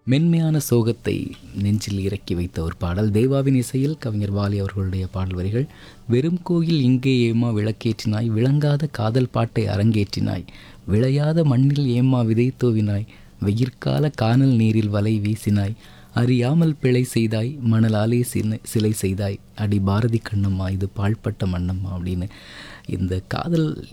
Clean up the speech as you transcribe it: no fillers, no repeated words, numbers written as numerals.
மென்மையான சோகத்தை நெஞ்சில் இறக்கி வைத்த ஒரு பாடல். தேவாவின் இசையில் கவிஞர் வாலி அவர்களுடைய பாடல் வரிகள். வெறும் கோயில் இங்கே ஏமா விளக்கேற்றினாய், விளங்காத காதல் பாட்டை அரங்கேற்றினாய், விளையாத மண்ணில் ஏமா விதை தூவினாய், வெயிற்கால கானல் நீரில் வலை வீசினாய், அறியாமல் பிழை செய்தாய், மணலாலே சிலை செய்தாய், அடி பாரதி கண்ணம்மா இது பாழ்பட்ட மண்ணம்மா அப்படின்னு இந்த காதல்